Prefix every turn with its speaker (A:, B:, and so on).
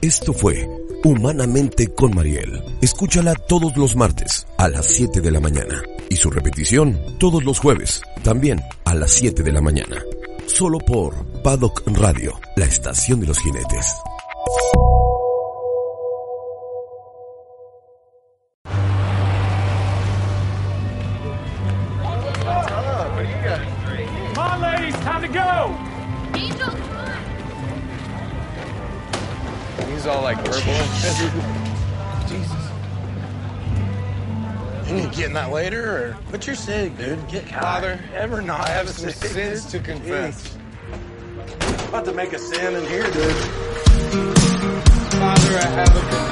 A: Esto fue Humanamente con Mariel. Escúchala todos los martes a las 7 de la mañana y su repetición todos los jueves, también a las 7 de la mañana. Solo por Paddock Radio, la estación de los jinetes.
B: Come on, ladies, time to go!
C: Angel, come on!
D: He's all like purple.
E: Jesus. You need getting that later, or what's your sig, dude? Get
D: Father,
E: ever not
D: I have
E: a
D: some
E: sig,
D: sins to
E: dude?
D: confess.
E: Jeez. About to make a sin in here, dude.
D: Father, I have a confession.